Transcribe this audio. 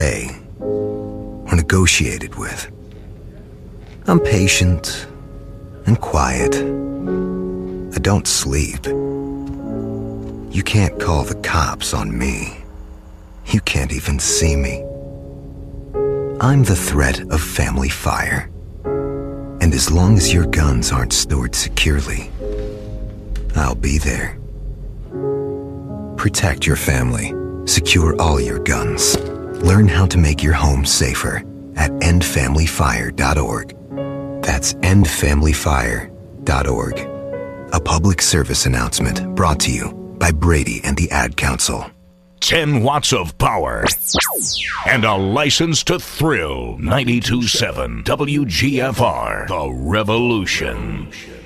or negotiated with. I'm patient and quiet. I don't sleep. You can't call the cops on me. You can't even see me. I'm the threat of family fire. And as long as your guns aren't stored securely, I'll be there. Protect your family. Secure all your guns. Learn how to make your home safer at endfamilyfire.org. That's endfamilyfire.org. A public service announcement brought to you by Brady and the Ad Council. 10 watts of power and a license to thrill. 92.7 WGFR, The Revolution.